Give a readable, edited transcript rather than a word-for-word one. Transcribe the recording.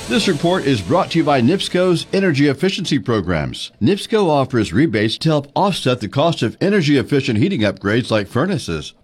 This report is brought to you by NIPSCO's energy efficiency programs. NIPSCO offers rebates to help offset the cost of energy efficient heating upgrades like furnaces.